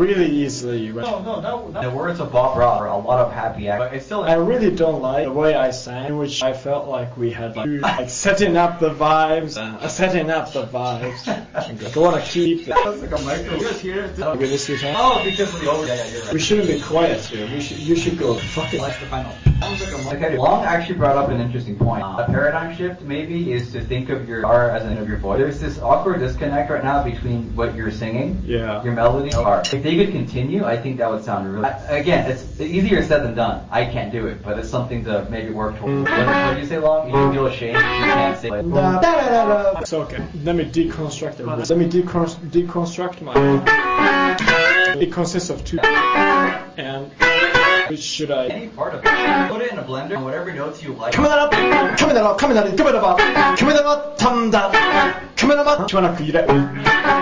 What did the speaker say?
really easily. The words of Bob Ross are a lot of happy act, but it's still. I really don't like the way I sang, which I felt like we had like setting up the vibes. I want to keep. That's like a micro. Here. Oh, Because of the over. Yeah, you're right. we shouldn't be quiet here. You should go. Fuck it. That's the final. Okay, Long actually brought up an interesting point. A paradigm shift maybe is to think of your R as an end of your voice. There's this awkward disconnect right now between what you're singing, your melody, and R. If they could continue, I think that would sound really. Again, it's easier said than done. I can't do it, but it's something to maybe work towards. What do you say, Long? You feel ashamed. You can't say. It's okay. Let me deconstruct it. Let me deconstruct my. It consists of two. And which should I? Any part of it. Put it in a blender and whatever notes you like. 카메라 탐다. 카메라 봐. 담당. 카메라 봐. 이래.